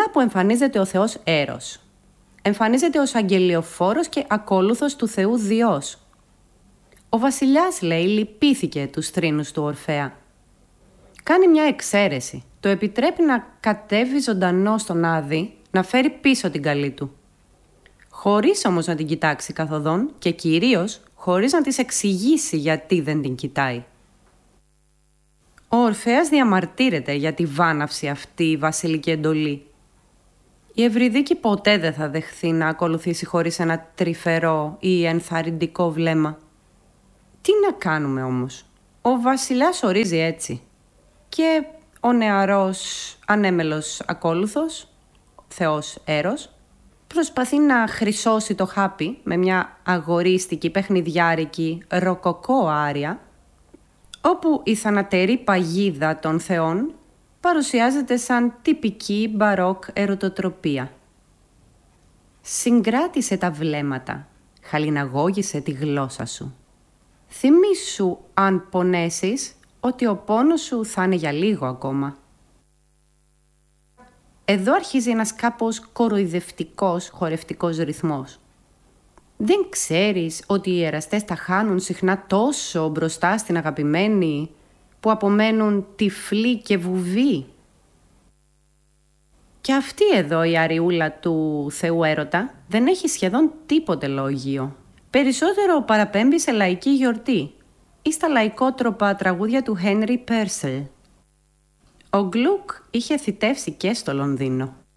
Μετά που εμφανίζεται ο θεός Έρος, εμφανίζεται ως αγγελιοφόρος και ακόλουθος του θεού Διός. Ο βασιλιάς, λέει, λυπήθηκε τους θρήνους του Ορφέα. Κάνει μια εξαίρεση. Το επιτρέπει να κατέβει ζωντανό στον Άδη, να φέρει πίσω την καλή του. Χωρίς όμως να την κοιτάξει καθοδόν και κυρίως χωρίς να της εξηγήσει γιατί δεν την κοιτάει. Ο Ορφέας διαμαρτύρεται για τη βάναυση αυτή η βασιλική εντολή. Η Ευρυδίκη ποτέ δεν θα δεχθεί να ακολουθήσει χωρίς ένα τρυφερό ή ενθαρρυντικό βλέμμα. Τι να κάνουμε όμως? Ο βασιλιάς ορίζει έτσι. Και ο νεαρός ανέμελος ακόλουθος, θεός Έρος, προσπαθεί να χρυσώσει το χάπι με μια αγορίστικη, παιχνιδιάρικη, ροκοκό άρια, όπου η θανατερή παγίδα των θεών παρουσιάζεται σαν τυπική μπαρόκ ερωτοτροπία. Συγκράτησε τα βλέμματα, χαλιναγώγησε τη γλώσσα σου. Θυμήσου, αν πονέσεις, ότι ο πόνος σου θα είναι για λίγο ακόμα. Εδώ αρχίζει ένας κάπως κοροϊδευτικός χορευτικός ρυθμός. Δεν ξέρεις ότι οι εραστές τα χάνουν συχνά τόσο μπροστά στην αγαπημένη, που απομένουν τυφλοί και βουβοί? Και αυτή εδώ η αριούλα του θεού έρωτα δεν έχει σχεδόν τίποτε λογίο. Περισσότερο παραπέμπει σε λαϊκή γιορτή ή στα λαϊκότροπα τραγούδια του Henry Purcell. Ο Γκλουκ είχε θητεύσει και στο Λονδίνο.